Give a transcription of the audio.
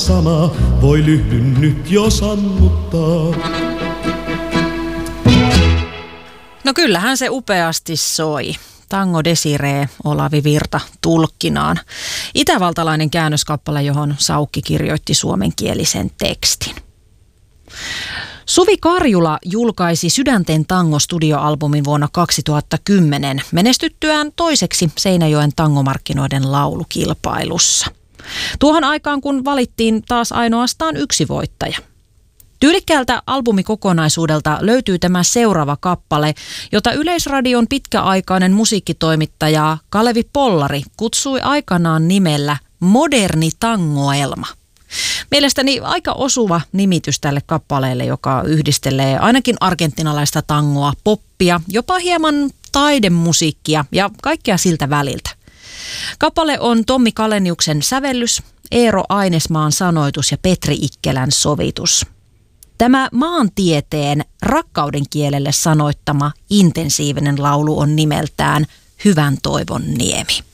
Sama voi lyhdyn nyt jo sammuttaa. No kyllähän se upeasti soi. Tango Desiree Olavi Virta tulkkinaan. Itävaltalainen käännöskappale, johon Saukki kirjoitti suomenkielisen tekstin. Suvi Karjula julkaisi Sydänten tango-studioalbumin vuonna 2010 menestyttyään toiseksi Seinäjoen tangomarkkinoiden laulukilpailussa. Tuohon aikaan, kun valittiin taas ainoastaan yksi voittaja. Tyylikkäältä albumikokonaisuudelta löytyy tämä seuraava kappale, jota Yleisradion pitkäaikainen musiikkitoimittaja Kalevi Pollari kutsui aikanaan nimellä Moderni tangoelma. Mielestäni aika osuva nimitys tälle kappaleelle, joka yhdistelee ainakin argentinalaista tangoa, poppia, jopa hieman taidemusiikkia ja kaikkea siltä väliltä. Kappale on Tommi Kaleniuksen sävellys, Eero Ainesmaan sanoitus ja Petri Ikkelän sovitus. Tämä maantieteen rakkauden kielelle sanoittama intensiivinen laulu on nimeltään Hyvän toivon niemi.